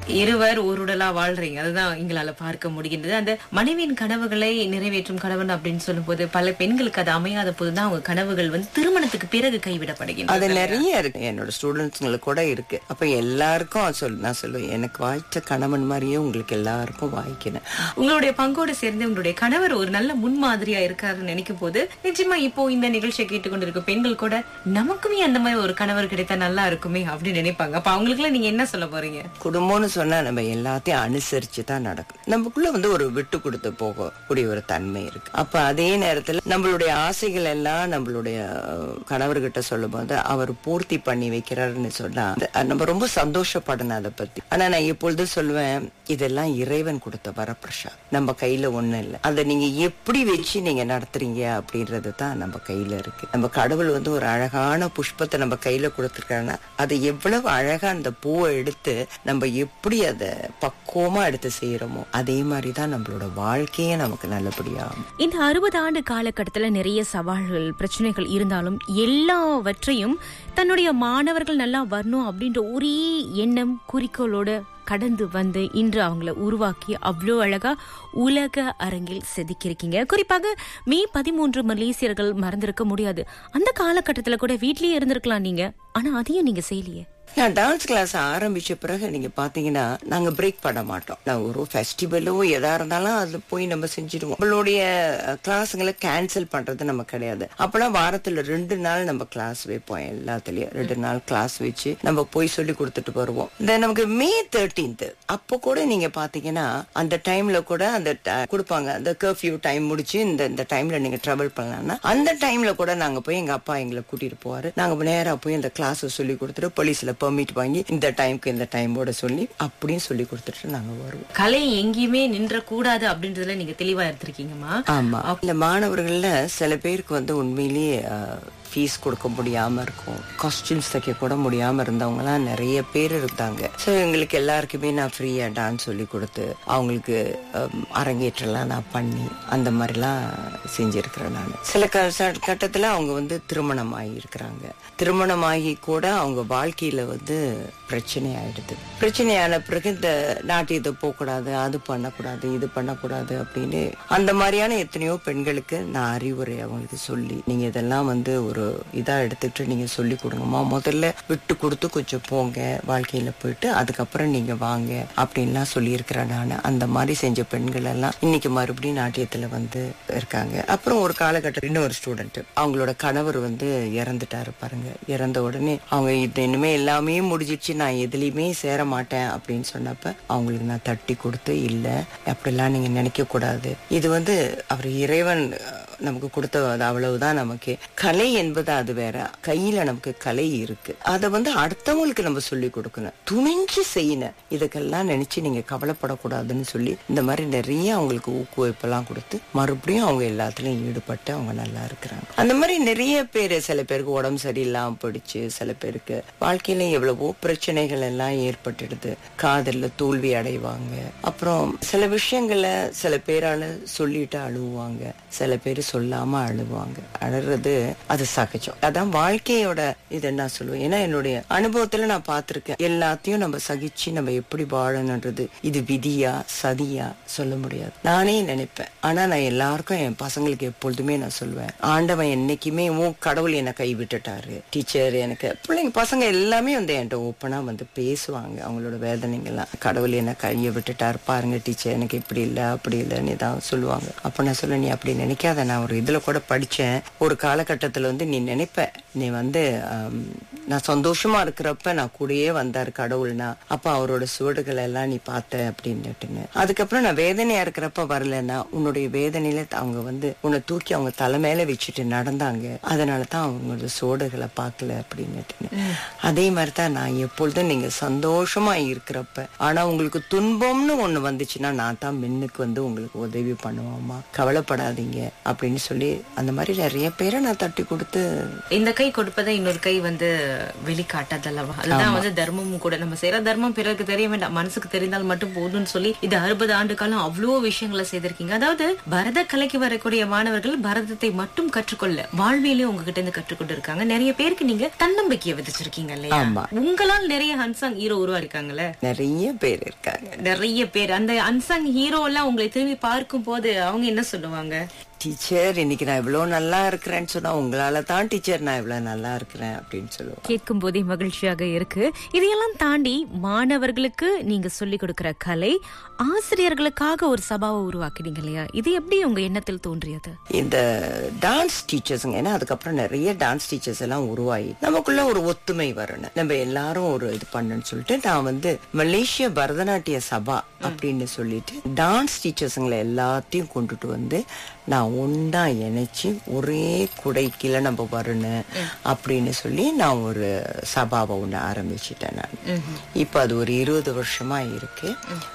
இருவர் ஓருடலா வாழ்றீங்க, அதுதான் எங்களால பார்க்க முடிகின்றது. அந்த மனைவியின் கனவுகளை நிறைவேற்றும் கணவன் அப்படின்னு சொல்லும் போது பல பெண்களுக்கு அது அமையாத போதுதான் அவங்க கனவுகள் திருமணத்துக்கு பிறகு கைவிடப்படுகின்றன. அது நிறைய இருக்கு, என்னோட ஸ்டூடெண்ட்ஸ்ங்களுக்கு கூட இருக்கு. அப்ப எல்லாருக்கும் நான் சொல்லுவேன், எனக்கு வாய்ச்ச கணவன் மாதிரியே உங்களுக்கு எல்லாருக்கும் வாய்க்கணும். உங்களுடைய பங்கோடு சேர்ந்து உங்களுடைய கணவர் ஒரு நல்ல முன்மாதிரியா இருக்காருன்னு நினைக்கும் போது நிச்சயமா இப்போ இந்த நிகழ்ச்சியை கேட்டுக்கொண்டிருக்க பெண்கள் கூட நமக்குமே அந்த மாதிரி ஒரு கணவர் கிடைத்தா நல்லா இருக்குமே அப்படின்னு நினைப்பாங்க. அப்ப அவங்களுக்கு நீங்க என்ன சொல்ல போறீங்க? குடும்பம்னு சொன்னா நம்ம எல்லாத்தையும் அனுசரிச்சு தான் நடக்கும். நமக்குள்ள ஒரு விட்டு கொடுத்து போகக்கூடிய ஒரு தன்மை இருக்கு. அப்ப அதே நேரத்துல நம்மளுடைய ஆசைகள் எல்லாம் நம்மளுடைய கணவர்கிட்ட சொல்லும் போது அவர் பூர்த்தி பண்ணி வைக்கிறாருன்னு சொன்னா நம்ம ரொம்ப சந்தோஷப்படணும் அதை பத்தி. ஆனா நான் எப்பொழுதும் சொல்லுவேன், இதெல்லாம் இறைவன் கொடுத்த வரப்பிரசாத், நம்ம கையில ஒண்ணு இல்லை. அதை நீங்க எப்படி வச்சு நீங்க நடத்துறீங்க அப்படின்றது தான் நம்ம கையில இருக்கு. நம்ம கடவுள் ஒரு அழகான புஷ்பத்தை நம்ம கையில கொடுத்துருக்காங்கன்னா அது எவ்வளவு அழகா அந்த பூவை எடுத்து நம்ம எப்படி அதை பக்குவமா எடுத்து செய்யறோமோ அதே மாதிரிதான் நம்மளோட வாழ்க்கையே நமக்கு நல்லபடியாகும். இந்த 60 ஆண்டு காலகட்டத்துல நிறைய சவால்கள் பிரச்சனைகள் இருந்தாலும் எல்லாவற்றையும் தன்னுடைய மாணவர்கள் நல்லா வரணும் அப்படின்ற ஒரே எண்ணம் குறிக்கோளோட கடந்து வந்து இன்று அவங்கள உருவாக்கி அவ்வளோ அழகா உலக அரங்கில் செதுக்கியிருக்கீங்க. குறிப்பாக மே 13 மலேசியர்கள் மறந்திருக்க முடியாது. அந்த காலகட்டத்துல கூட வீட்லயே இருந்திருக்கலாம் நீங்க, ஆனா அதையும் நீங்க செய்யலையே. நான் டான்ஸ் கிளாஸ் ஆரம்பிச்ச பிறகு நீங்க பாத்தீங்கன்னா நாங்க பிரேக் பண்ண மாட்டோம். நான் ஒரு ஃபெஸ்டிவலோ எதா இருந்தாலும் அது போய் நம்ம செஞ்சிடுவோம். நம்மளுடைய கிளாஸுங்களை கேன்சல் பண்றது நம்ம கிடையாது. அப்பெல்லாம் வாரத்துல 2 நாள் நம்ம கிளாஸ் வைப்போம். எல்லாத்துலயும் 2 நாள் கிளாஸ் வச்சு நம்ம போய் சொல்லி கொடுத்துட்டு வருவோம். நமக்கு மே 13th அப்போ கூட நீங்க பாத்தீங்கன்னா அந்த டைம்ல கூட அந்த கொடுப்பாங்க, அந்த கர்ஃபியூ டைம் முடிச்சு இந்த டைம்ல நீங்க டிராவல் பண்ணலாம்னா அந்த டைம்ல கூட நாங்க போய் எங்க அப்பா எங்களை கூட்டிட்டு போவாரு. நாங்க நேரா போய் அந்த கிளாஸ் சொல்லி கொடுத்துட்டு போலீஸ்ல பெர்மிட் வாங்கி இந்த டைம்க்கு இந்த டைமோட சொல்லி அப்படியும் சொல்லி கொடுத்துட்டு நாங்க வருவோம். கலை எங்கேயுமே நின்ற கூடாது அப்படின்றதுல நீங்க தெளிவா இருந்திருக்கீங்கம்மா. ஆமா, இந்த மாணவர்கள்ல சில பேருக்கு உண்மையிலேயே ஃபீஸ் கொடுக்க முடியாம இருக்கும், காஸ்டியூம்ஸ் தைக்க கூட முடியாம இருந்தவங்க எல்லாம் நிறைய பேர் இருந்தாங்க. ஸோ எங்களுக்கு எல்லாருக்குமே நான் ஃப்ரீயா டான்ஸ் சொல்லி கொடுத்து அவங்களுக்கு அரங்கேற்றலாம் நான் பண்ணி அந்த மாதிரிலாம் செஞ்சிருக்கிறேன். நான் சில கட்டத்துல அவங்க திருமணம் ஆகி இருக்கிறாங்க. திருமணம் ஆகி கூட அவங்க வாழ்க்கையில பிரச்சனை ஆயிடுது. பிரச்சனையான பிறகு இந்த நாட்டியத்தை போகக்கூடாது, அது பண்ணக்கூடாது, இது பண்ணக்கூடாது அப்படின்னு அந்த மாதிரியான எத்தனையோ பெண்களுக்கு நான் அறிவுரை அவங்களுக்கு சொல்லி, நீங்க இதெல்லாம் ஒரு இதா எடுத்துட்டு நீங்க சொல்லி கொடுங்கம்மா, முதல்ல விட்டு கொடுத்து கொஞ்சம் போங்க வாழ்க்கையில போயிட்டு அதுக்கப்புறம் நீங்க வாங்க அப்படின்லாம் சொல்லி இருக்கிறேன் நான். அந்த மாதிரி செஞ்ச பெண்கள் எல்லாம் இன்னைக்கு மறுபடியும் நாட்டியத்துல இருக்காங்க. அப்புறம் ஒரு காலகட்டம் இன்னொரு ஸ்டூடெண்ட் அவங்களோட கணவர் இறந்துட்டாரு பாருங்க. இறந்த உடனே அவங்க இது இனிமே எல்லாமே முடிஞ்சிச்சு, நான் எதுலயுமே சேர மாட்டேன் அப்படின்னு சொன்னப்ப அவங்களுக்கு நான் தட்டி கொடுத்து, இல்ல அப்படிலாம் நீங்க நினைக்க கூடாது, இது அவர் இறைவன் நமக்கு கொடுத்த அவ்வளவுதான். நமக்கு கலை என்பது அது வேற, கையில நமக்கு கலை இருக்கு, அதை அடுத்தவங்களுக்கு நம்ம சொல்லி கொடுக்கணும், துணிஞ்சு செய்யணும், இதுக்கெல்லாம் நினைச்சு நீங்க கவலைப்படக்கூடாதுன்னு சொல்லி இந்த மாதிரி நிறைய அவங்களுக்கு ஊக்குவிப்பெல்லாம் கொடுத்து மறுபடியும் அவங்க எல்லாத்துலயும் ஈடுபட்டு அவங்க நல்லா இருக்கிறாங்க. அந்த மாதிரி நிறைய பேர், சில பேருக்கு உடம்பு சரியில்லாம போயிடுச்சு, சில பேருக்கு வாழ்க்கையில எவ்வளவோ பிரச்சனைகள் எல்லாம் ஏற்பட்டுடுது, காதல்ல தோல்வி அடைவாங்க, அப்புறம் சில விஷயங்களை சில பேரால சொல்லிட்டு அழுவாங்க, சில பேர் சொல்லாம அழுவாங்க. அழுறது அது சகஜம், அதான் வாழ்க்கையோட இது நான் சொல்லுவேன். ஏன்னா என்னுடைய அனுபவத்துல நான் பார்த்திருக்கேன், எல்லாத்தையும் நம்ம சகிச்சு நம்ம எப்படி வாழணுன்றது இது விதியா சதியா சொல்ல முடியாது. நானே நினைப்பேன், ஆனா நான் எல்லாருக்கும் என் பசங்களுக்கு எப்பொழுதுமே நான் சொல்லுவேன், ஆண்டவன் என்னைக்குமே கடவுள் என்னை கை விட்டுட்டாரு. டீச்சர் எனக்கு பிள்ளைங்க பசங்க எல்லாமே என்கிட்ட ஓப்பனா பேசுவாங்க அவங்களோட வேதனைகள்லாம். கடவுள் என்ன கையை விட்டுட்டாரு பாருங்க டீச்சர், எனக்கு இப்படி இல்ல அப்படி இல்லைன்னு தான் சொல்லுவாங்க. அப்ப நான் சொல்ல, நீ அப்படி நினைக்காத, நான் ஒரு இதுல கூட படிச்சேன், ஒரு காலகட்டத்துல நீ நினைப்ப, நீ நான் சந்தோஷமா இருக்கிறப்ப நான் கூடயே வந்தாரு கடவுள்னா, அப்ப அவரோட சுவடுகள் எல்லாம் நீ பார்த்த அப்படின்னுட்டுன்னு. அதுக்கப்புறம் நான் வேதனையா இருக்கிறப்ப வரலன்னா உன்னுடைய வேதனையில அவங்க உன்னை தூக்கி அவங்க தலை மேல வச்சுட்டு நடந்தாங்க, அதனாலதான் அவங்களோட சுவடுகளை பார்க்கல அப்படின்னுட்டுன்னு. அதே மாதிரிதான் நான் எப்பொழுதும் நீங்க சந்தோஷமா இருக்கிறப்ப, ஆனா உங்களுக்கு துன்பம்னு ஒண்ணு வந்துச்சுன்னா நான் தான் மின்னுக்கு உங்களுக்கு உதவி பண்ணுவோமா, கவலைப்படாதீங்க அப்படின்னு சொல்லி அந்த மாதிரி நிறைய பேரை நான் தட்டி கொடுத்து. இந்த கை கொடுப்பதை இன்னொரு கை வெளிக்காட்டதல்லவா? அதுதான் வந்து தர்மமும் கூட. நம்ம செய்யற தர்மம் பிறருக்கு தெரிய வேண்டாம், மனசுக்கு தெரிந்தால் மட்டும் போதும்னு சொல்லி இது 60 ஆண்டு காலம் அவ்வளவு விஷயங்களை செய்திருக்கீங்க. அதாவது பரத கலைக்கு வரக்கூடிய மாணவர்கள் பரதத்தை மட்டும் கற்றுக்கொள்ள வாழ்வியலே உங்ககிட்ட இருந்து கற்றுக்கொண்டு இருக்காங்க. நிறைய பேருக்கு நீங்க தன்னம்பிக்கையை விதிச்சிருக்கீங்க இல்லையா? உங்களால் நிறைய அன்சங் ஹீரோ உருவாயிருக்காங்கல்ல? நிறைய பேர் இருக்காங்க, நிறைய பேர். அந்த அன்சங் ஹீரோ எல்லாம் உங்களை திரும்பி பார்க்கும் போது அவங்க என்ன சொல்லுவாங்க? டீச்சர் இன்னைக்கு நான் இவ்வளவு நல்லா இருக்கிறேன்னு சொன்னா உங்களால தான் டீச்சர் நான் இவ்வளவு நல்லா இருக்கிறேன் அப்படின்னு சொல்லுவேன். கேட்கும் போதே மகிழ்ச்சியாக இருக்கு. இதையெல்லாம் தாண்டி மாணவர்களுக்கு நீங்க சொல்லிக் கொடுக்கிற கலை, ஆசிரியர்களுக்காக ஒரு சபாவை உருவாக்கினீங்க இல்லையா? இது எப்படி உங்க எண்ணத்தில் தோன்றியது? இந்த டான்ஸ் டீச்சர்ஸுங்க, ஏன்னா அதுக்கப்புறம் நிறைய டான்ஸ் டீச்சர்ஸ் எல்லாம் உருவாகி நமக்குள்ள ஒரு ஒத்துமை வரணும், நம்ம எல்லாரும் ஒரு இது பண்ணணும்னு சொல்லிட்டு நான் வந்து மலேசிய பரதநாட்டிய சபா அப்படின்னு சொல்லிட்டு டான்ஸ் டீச்சர்ஸுங்களை எல்லாத்தையும் கொண்டுட்டு வந்து நான் ஒன்னா இணைச்சு ஒரே குடை கீழே நம்ம வரணும் அப்படின்னு சொல்லி நான் ஒரு சபாவை ஒண்ணு ஆரம்பிச்சுட்டேன். நான் இப்ப அது ஒரு 20 வருஷமா இருக்கு.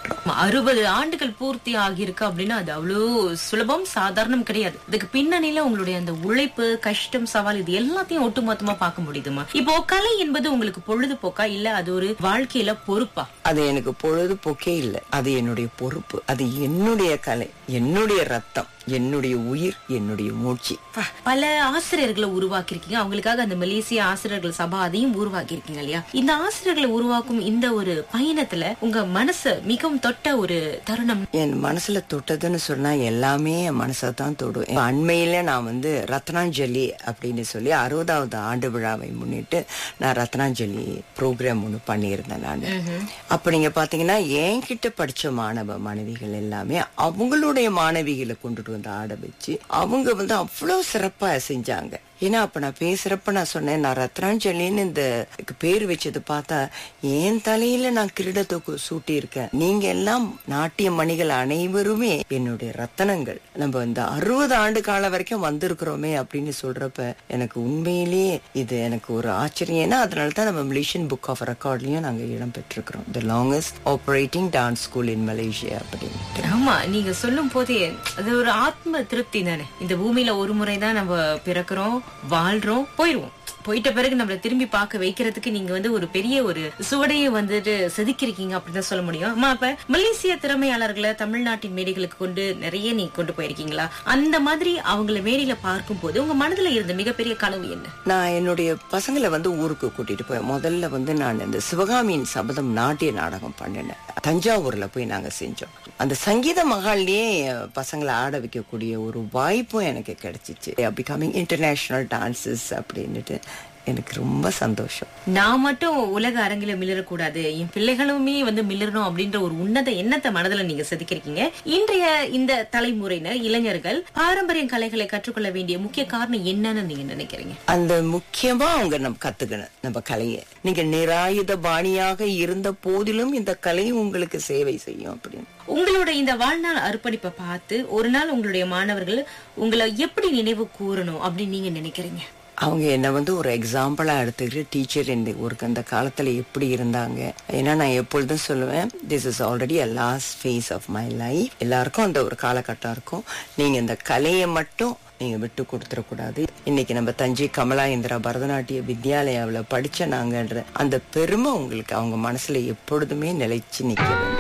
60 ஆண்டுகள் பூர்த்தி ஆகியிருக்கு அப்படின்னா அது அவ்வளவு சுலபம், சாதாரணம் கிடையாது. அதுக்கு பின்னணியில உங்களுடைய அந்த உழைப்பு, கஷ்டம், சவால் இது எல்லாத்தையும் ஒட்டுமொத்தமா பார்க்க முடியுதுமா? இப்போ கலை என்பது உங்களுக்கு பொழுதுபோக்கா இல்ல அது ஒரு வாழ்க்கையில பொறுப்பா? அது எனக்கு பொழுதுபோக்கே இல்ல, அது என்னுடைய பொறுப்பு. அது என்னுடைய கலை, என்னுடைய ரத்தம், என்னுடைய உயிர், என்னுடைய மூச்சு. பல ஆசிரியர்களை உருவாக்கி இருக்கீங்க. அவங்களுக்காக அந்த மலேசிய ஆசிரியர்கள் சபா அதையும் உருவாக்கி இருக்கீங்க இல்லையா? இந்த ஆசிரியர்களை உருவாக்கும் இந்த ஒரு பயணத்துல உங்க மனசு மிகவும் தொட்ட ஒரு தருணம்? என் மனசுல தொட்டதுன்னு சொன்னா எல்லாமே என் மனசை தான் தொடும். அண்மையில நான் வந்து ரத்னாஞ்சலி அப்படின்னு சொல்லி 60வது ஆண்டு விழாவை முன்னிட்டு நான் ரத்னாஞ்சலி ப்ரோக்ராம் ஒண்ணு பண்ணியிருந்தேன் நான். அப்ப நீங்க பாத்தீங்கன்னா என்கிட்ட படிச்ச மாணவ மாணவிகள் எல்லாமே அவங்களுடைய மாணவிகளை கொண்டுட்டு வந்து ஆட வச்சு அவங்க வந்து அவ்வளவு சிறப்பா செஞ்சாங்க. ஏன்னா அப்ப நான் பேசுறப்ப நான் சொன்னேன், நான் ரத்னாஞ்சலின்னு இந்த பேர் வச்சது பார்த்தா என் தலையில நான் கிரீடத்தை சூட்டி இருக்கேன், நீங்க எல்லாம் நாட்டிய மணிகள் அனைவருமே என்னுடைய ரத்தனங்கள், நம்ம இந்த 60 ஆண்டு காலம் வரைக்கும் வந்திருக்கிறோமே அப்படின்னு சொல்றப்ப எனக்கு உண்மையிலேயே இது எனக்கு ஒரு ஆச்சரியம். ஏன்னா அதனாலதான் நம்ம மலேசியன் புக் ஆஃப் ரெக்கார்ட்லயும் நாங்க இடம் பெற்றிருக்கிறோம், தி longest operating dance school in Malaysia அப்படின்னு. ஆமா, நீங்க சொல்லும் போதே அது ஒரு ஆத்ம திருப்தி தானே. இந்த பூமியில ஒரு முறைதான் நம்ம பிறக்கிறோம், வாழ்றோம், போயிருவோம். போயிட்ட பிறகு நம்மள திரும்பி பார்க்க வைக்கிறதுக்கு நீங்க வந்து ஒரு பெரிய ஒரு சுவடையை வந்துட்டு செதுக்கிருக்கீங்க அப்படின்னு சொல்ல முடியும். அம்மா, இப்ப மலேசிய திறமையாளர்களை தமிழ்நாட்டின் மேடைகளுக்கு கொண்டு நிறைய நீங்க கொண்டு போயிருக்கீங்களா? அந்த மாதிரி அவங்கள மேடையில பார்க்கும் போது உங்க மனதுல இருந்த மிகப்பெரிய கனவு என்ன? நான் என்னுடைய பசங்களை வந்து ஊருக்கு கூட்டிட்டு போய் முதல்ல வந்து நான் இந்த சிவகாமியின் சபதம் நாட்டிய நாடகம் பண்ணினேன். தஞ்சாவூர்ல போய் நாங்க செஞ்சோம். அந்த சங்கீத மகால்லயே பசங்களை ஆட வைக்கக்கூடிய ஒரு வாய்ப்பும் எனக்கு கிடைச்சிச்சு. பிகமிங் இன்டர்நேஷனல் டான்சஸ் அப்படின்னுட்டு எனக்கு ரொம்ப சந்தோஷம். நான் மட்டும் உலக அரங்கில மிளறக்கூடாது, என் பிள்ளைகளுமே வந்து மிளறணும் அப்படின்ற ஒரு உன்னத எண்ணத்தை மனதுல நீங்க செதுக்கிருக்கீங்க. இன்றைய இந்த தலைமுறையினர், இளைஞர்கள் பாரம்பரிய கலைகளை கற்றுக்கொள்ள வேண்டிய முக்கிய காரணம் என்னன்னு நீங்க நினைக்கிறீங்க? அந்த முக்கியமா அவங்க நம்ம கத்துக்கணும் நம்ம கலையை. நீங்க நிராயுத பாணியாக இருந்த போதிலும் இந்த கலை உங்களுக்கு சேவை செய்யும் அப்படின்னு. உங்களோட இந்த வாழ்நாள் அர்ப்பணிப்பை பார்த்து ஒரு நாள் உங்களுடைய மாணவர்கள் உங்களை எப்படி நினைவு கூறணும் அப்படின்னு நீங்க நினைக்கிறீங்க? அவங்க என்ன வந்து ஒரு எக்ஸாம்பிளா எடுத்துக்கிட்டு டீச்சர் இந்த ஒரு அந்த காலத்துல எப்படி இருந்தாங்க. ஏன்னா நான் எப்பொழுதும் சொல்லுவேன், this is already a last face of my life. எல்லாருக்கும் அந்த ஒரு காலகட்டம் இருக்கும். நீங்க இந்த கலையை மட்டும் நீங்க விட்டு கொடுத்துடக்கூடாது. இன்னைக்கு நம்ம தஞ்சை கமலா இந்திரா பரதநாட்டிய வித்யாலயாவில் படிச்ச நாங்கன்ற அந்த பெருமை உங்களுக்கு அவங்க மனசுல எப்பொழுதுமே நிலைச்சு நிக்க வேண்டும்.